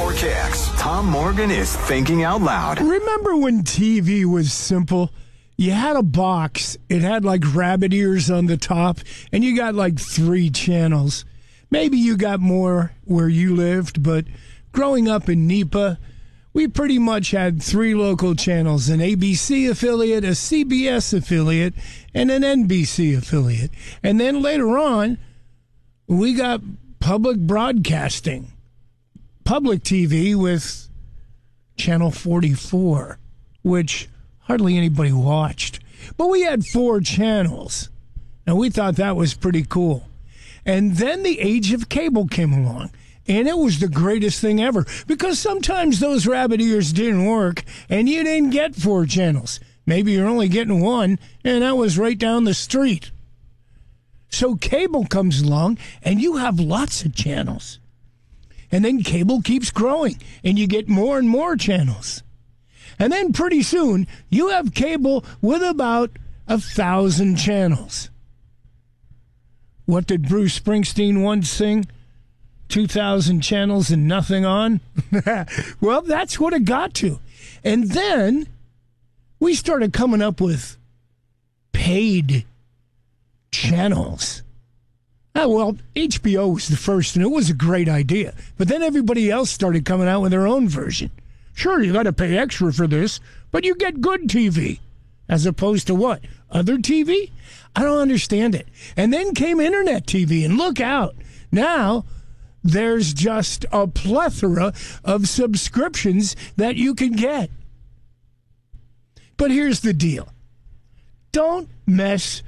94 Kicks. Tom Morgan is thinking out loud. Remember when TV was simple? You had a box. It had like rabbit ears on the top, and you got like 3 channels. Maybe you got more where you lived, but growing up in NEPA, we pretty much had 3 local channels, an ABC affiliate, a CBS affiliate, and an NBC affiliate. And then later on, we got public broadcasting, public TV with Channel 44, which hardly anybody watched. But we had 4 channels, and we thought that was pretty cool. And then the age of cable came along. And it was the greatest thing ever, because sometimes those rabbit ears didn't work and you didn't get 4 channels. Maybe you're only getting 1, and that was right down the street. So cable comes along and you have lots of channels. And then cable keeps growing and you get more and more channels. And then pretty soon you have cable with about 1,000 channels. What did Bruce Springsteen once sing? 2,000 channels and nothing on? Well, that's what it got to. And then we started coming up with paid channels. Well, HBO was the first, and it was a great idea. But then everybody else started coming out with their own version. Sure, you got to pay extra for this, but you get good TV. As opposed to what? Other TV? I don't understand it. And then came internet TV, and look out. Now there's just a plethora of subscriptions that you can get. But here's the deal. Don't mess